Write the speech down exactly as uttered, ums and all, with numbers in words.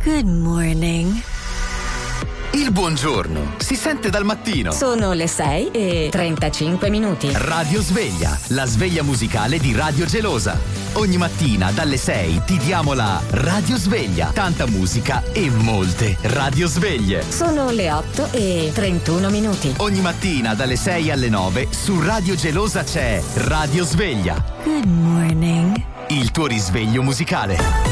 Good morning. Il buongiorno si sente dal mattino. Sono le sei e trentacinque minuti. Radio Sveglia, la sveglia musicale di Radio Gelosa. Ogni mattina dalle sei ti diamo la Radio Sveglia. Tanta musica e molte Radio Sveglie. Sono le otto e trentuno minuti. Ogni mattina dalle sei alle nove su Radio Gelosa c'è Radio Sveglia. Good morning. Il tuo risveglio musicale.